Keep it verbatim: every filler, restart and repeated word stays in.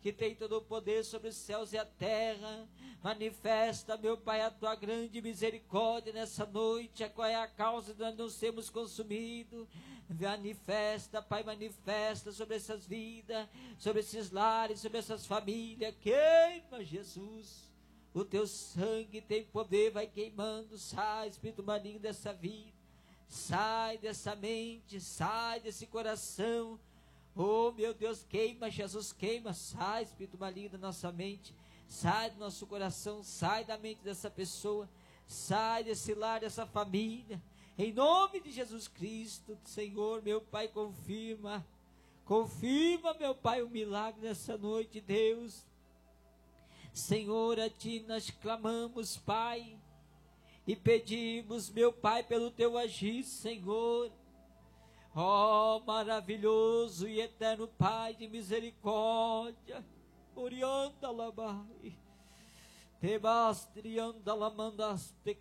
que tem todo o poder sobre os céus e a terra. Manifesta, meu Pai, a tua grande misericórdia nessa noite. Qual é a causa de nós não sermos consumidos? Manifesta, Pai, manifesta sobre essas vidas, sobre esses lares, sobre essas famílias. Queima, Jesus. O teu sangue tem poder, vai queimando. Sai, espírito maligno dessa vida. Sai dessa mente, sai desse coração. Oh, meu Deus, queima, Jesus, queima. Sai, espírito maligno da nossa mente. Sai do nosso coração, sai da mente dessa pessoa. Sai desse lar, dessa família. Em nome de Jesus Cristo, Senhor, meu Pai, confirma. Confirma, meu Pai, o milagre nessa noite, Deus. Senhor, a Ti nós clamamos, Pai, e pedimos, meu Pai, pelo Teu agir, Senhor. Ó, oh, maravilhoso e eterno Pai de misericórdia, Orianda labai, Tebastrianda lamandaste